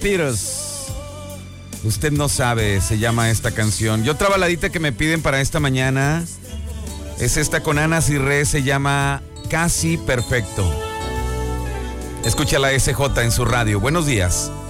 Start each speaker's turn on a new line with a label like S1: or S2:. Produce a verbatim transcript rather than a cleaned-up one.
S1: Peters. Usted no sabe, se llama esta canción. Y otra baladita que me piden para esta mañana es esta con Ana Cirré, se llama Casi Perfecto. Escucha la S J en su radio. Buenos días.